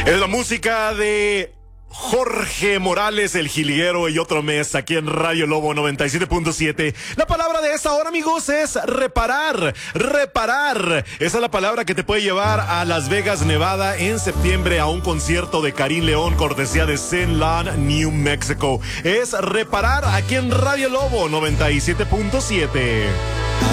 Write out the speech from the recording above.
Es la música de Jorge Morales, el jilguero, y otro mes aquí en Radio Lobo 97.7. La palabra de esta hora, amigos, es reparar. Reparar. Esa es la palabra que te puede llevar a Las Vegas, Nevada, en septiembre a un concierto de Karim León, cortesía de Zen Lan, New Mexico. Es reparar aquí en Radio Lobo 97.7.